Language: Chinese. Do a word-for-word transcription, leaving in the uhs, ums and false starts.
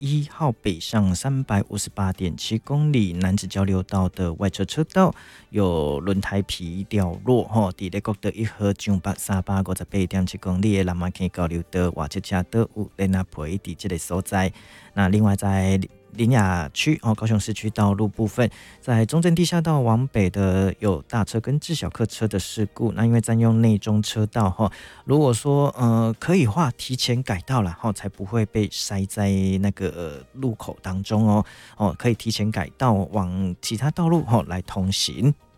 一号北上三百五十八点七公里南子交流道的外侧车道有轮胎皮掉落，吼，伫咧国道一号上北三百五十八点七公里的南马溪交流道外侧车道有连啊皮伫这个所在。那另外在林雅区哦，高雄市区道路部分，在中正地下道往北的有大车跟自小客车的事故。那因为占用内中车道哈，如果说呃可以话，提前改道了哈，才不会被塞在那个、呃、路口当中哦哦，可以提前改道往其他道路哈来通行。